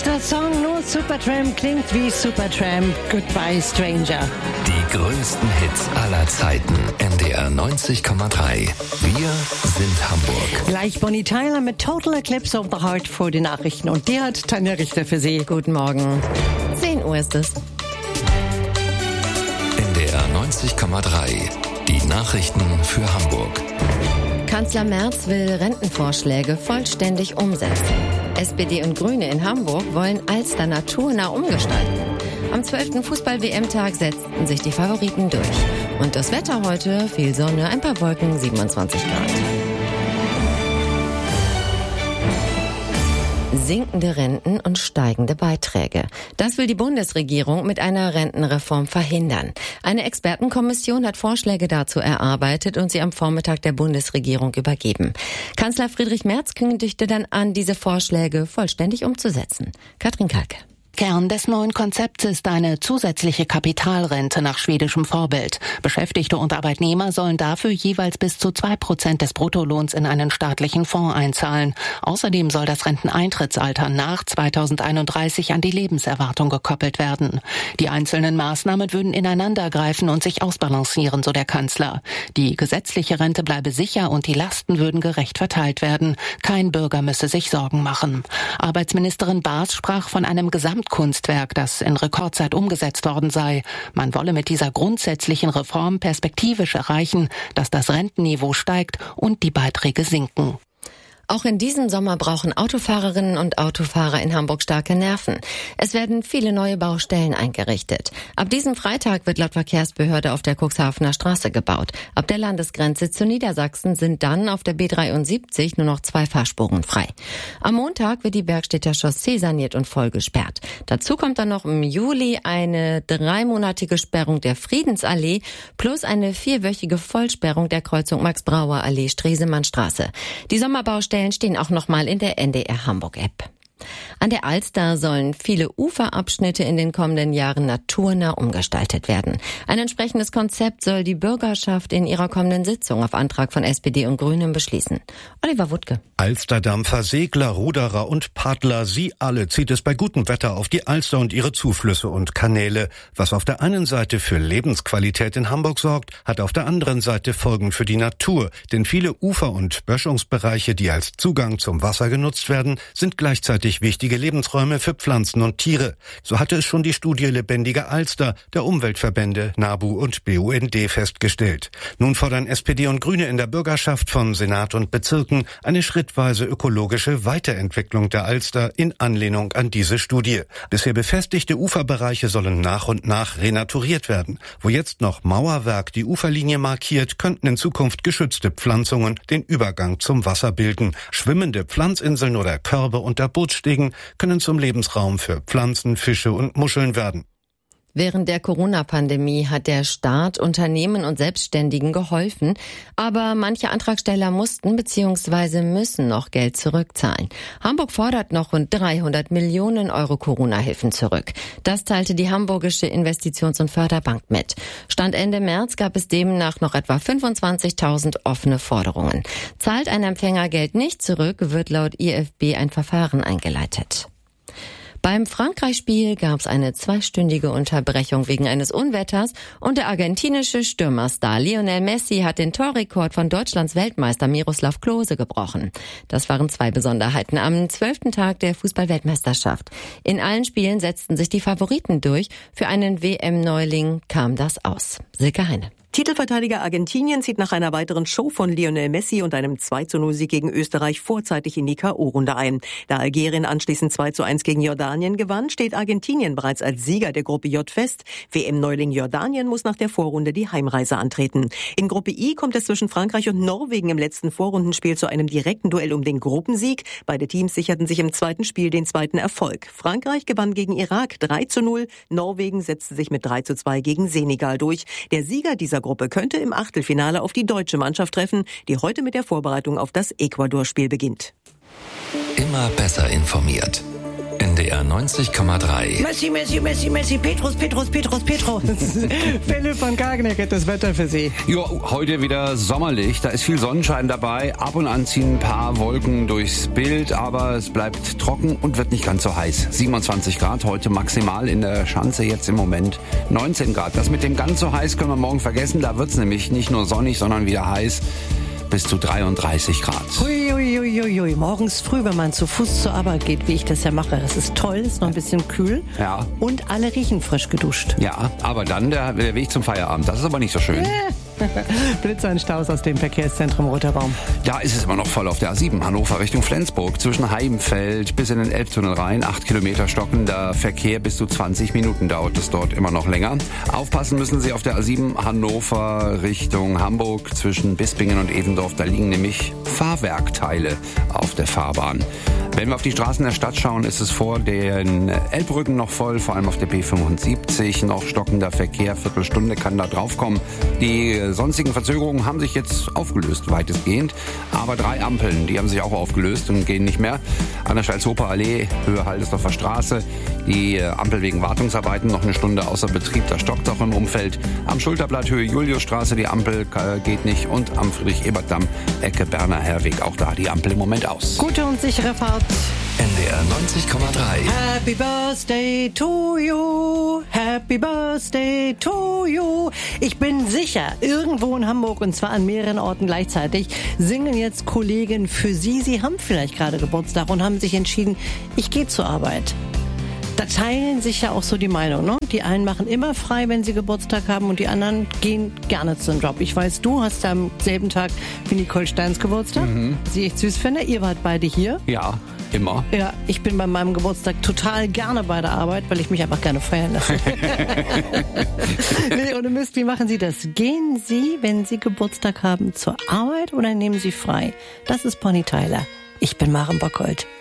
Statt Song nur Supertramp klingt wie Supertramp Goodbye Stranger. Die größten Hits aller Zeiten. NDR 90,3. Wir sind Hamburg. Gleich Bonnie Tyler mit Total Eclipse of the Heart vor den Nachrichten. Und die hat Tanja Richter für Sie. Guten Morgen. 10 Uhr ist es. NDR 90,3. Die Nachrichten für Hamburg. Kanzler Merz will Rentenvorschläge vollständig umsetzen. SPD und Grüne in Hamburg wollen Alster naturnah umgestalten. Am 12. Fußball-WM-Tag setzten sich die Favoriten durch. Und das Wetter heute, viel Sonne, ein paar Wolken, 27 Grad. Sinkende Renten und steigende Beiträge. Das will die Bundesregierung mit einer Rentenreform verhindern. Eine Expertenkommission hat Vorschläge dazu erarbeitet und sie am Vormittag der Bundesregierung übergeben. Kanzler Friedrich Merz kündigte dann an, diese Vorschläge vollständig umzusetzen. Katrin Kalke. Kern des neuen Konzepts ist eine zusätzliche Kapitalrente nach schwedischem Vorbild. Beschäftigte und Arbeitnehmer sollen dafür jeweils bis zu 2% des Bruttolohns in einen staatlichen Fonds einzahlen. Außerdem soll das Renteneintrittsalter nach 2031 an die Lebenserwartung gekoppelt werden. Die einzelnen Maßnahmen würden ineinandergreifen und sich ausbalancieren, so der Kanzler. Die gesetzliche Rente bleibe sicher und die Lasten würden gerecht verteilt werden. Kein Bürger müsse sich Sorgen machen. Arbeitsministerin Baas sprach von einem Gesamtkunstwerk, das in Rekordzeit umgesetzt worden sei. Man wolle mit dieser grundsätzlichen Reform perspektivisch erreichen, dass das Rentenniveau steigt und die Beiträge sinken. Auch in diesem Sommer brauchen Autofahrerinnen und Autofahrer in Hamburg starke Nerven. Es werden viele neue Baustellen eingerichtet. Ab diesem Freitag wird laut Verkehrsbehörde auf der Cuxhavener Straße gebaut. Ab der Landesgrenze zu Niedersachsen sind dann auf der B73 nur noch 2 Fahrspuren frei. Am Montag wird die Bergstedter Chaussee saniert und voll gesperrt. Dazu kommt dann noch im Juli eine 3-monatige Sperrung der Friedensallee plus eine 4-wöchige Vollsperrung der Kreuzung Max-Brauer-Allee-Stresemannstraße. Die Sommerbaustellen stehen auch nochmal in der NDR Hamburg-App. An der Alster sollen viele Uferabschnitte in den kommenden Jahren naturnah umgestaltet werden. Ein entsprechendes Konzept soll die Bürgerschaft in ihrer kommenden Sitzung auf Antrag von SPD und Grünen beschließen. Oliver Wuttke. Alsterdampfer, Segler, Ruderer und Paddler, sie alle zieht es bei gutem Wetter auf die Alster und ihre Zuflüsse und Kanäle. Was auf der einen Seite für Lebensqualität in Hamburg sorgt, hat auf der anderen Seite Folgen für die Natur. Denn viele Ufer- und Böschungsbereiche, die als Zugang zum Wasser genutzt werden, sind gleichzeitig wichtige Lebensräume für Pflanzen und Tiere. So hatte es schon die Studie Lebendige Alster der Umweltverbände NABU und BUND festgestellt. Nun fordern SPD und Grüne in der Bürgerschaft von Senat und Bezirken eine schrittweise ökologische Weiterentwicklung der Alster in Anlehnung an diese Studie. Bisher befestigte Uferbereiche sollen nach und nach renaturiert werden. Wo jetzt noch Mauerwerk die Uferlinie markiert, könnten in Zukunft geschützte Pflanzungen den Übergang zum Wasser bilden. Schwimmende Pflanzinseln oder Körbe unter Bootsstegen können zum Lebensraum für Pflanzen, Fische und Muscheln werden. Während der Corona-Pandemie hat der Staat Unternehmen und Selbstständigen geholfen, aber manche Antragsteller mussten bzw. müssen noch Geld zurückzahlen. Hamburg fordert noch rund 300 Millionen Euro Corona-Hilfen zurück. Das teilte die Hamburgische Investitions- und Förderbank mit. Stand Ende März gab es demnach noch etwa 25.000 offene Forderungen. Zahlt ein Empfänger Geld nicht zurück, wird laut IFB ein Verfahren eingeleitet. Beim Frankreich-Spiel gab es eine 2-stündige Unterbrechung wegen eines Unwetters und der argentinische Stürmerstar Lionel Messi hat den Torrekord von Deutschlands Weltmeister Miroslav Klose gebrochen. Das waren 2 Besonderheiten am 12. Tag der Fußball-Weltmeisterschaft. In allen Spielen setzten sich die Favoriten durch. Für einen WM-Neuling kam das aus. Silke Heine. Titelverteidiger Argentinien zieht nach einer weiteren Show von Lionel Messi und einem 2:0-Sieg gegen Österreich vorzeitig in die K.O.-Runde ein. Da Algerien anschließend 2:1 gegen Jordanien gewann, steht Argentinien bereits als Sieger der Gruppe J fest. WM-Neuling Jordanien muss nach der Vorrunde die Heimreise antreten. In Gruppe I kommt es zwischen Frankreich und Norwegen im letzten Vorrundenspiel zu einem direkten Duell um den Gruppensieg. Beide Teams sicherten sich im zweiten Spiel den zweiten Erfolg. Frankreich gewann gegen Irak 3:0, Norwegen setzte sich mit 3:2 gegen Senegal durch. Der Sieger dieser Gruppe könnte im Achtelfinale auf die deutsche Mannschaft treffen, die heute mit der Vorbereitung auf das Ecuador-Spiel beginnt. Immer besser informiert. NDR NDR 90,3. Messi, Petrus. Philipp von Kagneck hat das Wetter für Sie. Jo, heute wieder sommerlich, da ist viel Sonnenschein dabei, ab und an ziehen ein paar Wolken durchs Bild, aber es bleibt trocken und wird nicht ganz so heiß. 27 Grad heute maximal in der Schanze, jetzt im Moment 19 Grad. Das mit dem ganz so heiß können wir morgen vergessen, da wird's nämlich nicht nur sonnig, sondern wieder heiß. Bis zu 33 Grad. Hui. Morgens früh, wenn man zu Fuß zur Arbeit geht, wie ich das ja mache. Das ist toll, ist noch ein bisschen kühl. Ja. Und alle riechen frisch geduscht. Ja, aber dann der Weg zum Feierabend. Das ist aber nicht so schön. Blitzeinstaus aus dem Verkehrszentrum Roter Baum. Da ist es immer noch voll auf der A7 Hannover Richtung Flensburg. Zwischen Heimfeld bis in den Elbtunnel rein. 8 Kilometer stockender Verkehr. Bis zu 20 Minuten dauert es dort immer noch länger. Aufpassen müssen Sie auf der A7 Hannover Richtung Hamburg. Zwischen Bispingen und Evendorf. Da liegen nämlich Fahrwerkteile auf der Fahrbahn. Wenn wir auf die Straßen der Stadt schauen, ist es vor den Elbbrücken noch voll, vor allem auf der B75 noch stockender Verkehr, Viertelstunde kann da draufkommen. Die sonstigen Verzögerungen haben sich jetzt aufgelöst, weitestgehend, aber 3 Ampeln, die haben sich auch aufgelöst und gehen nicht mehr. An der Stalzhofer Allee, Höhe Haldesdorfer Straße, die Ampel wegen Wartungsarbeiten noch eine Stunde außer Betrieb, da stockt auch im Umfeld. Am Schulterblatt Höhe Juliusstraße, die Ampel geht nicht und am Friedrich-Ebert-Damm, Ecke Berner Herweg, auch da die Ampel im Moment aus. Gute und sichere Fahrt. NDR 90,3. Happy Birthday to you. Happy Birthday to you. Ich bin sicher, irgendwo in Hamburg, und zwar an mehreren Orten gleichzeitig, singen jetzt Kollegen für Sie. Sie haben vielleicht gerade Geburtstag und haben sich entschieden, ich gehe zur Arbeit. Da teilen sich ja auch so die Meinung, ne? Die einen machen immer frei, wenn sie Geburtstag haben, und die anderen gehen gerne zum Job. Ich weiß, du hast am selben Tag wie Nicole Steins Geburtstag, was ich echt süß finde. Ihr wart beide hier. Ja, immer. Ja, ich bin bei meinem Geburtstag total gerne bei der Arbeit, weil ich mich einfach gerne feiern lasse. Nee, ohne Mist, wie machen Sie das? Gehen Sie, wenn Sie Geburtstag haben, zur Arbeit oder nehmen Sie frei? Das ist Bonnie Tyler. Ich bin Maren Bockholt.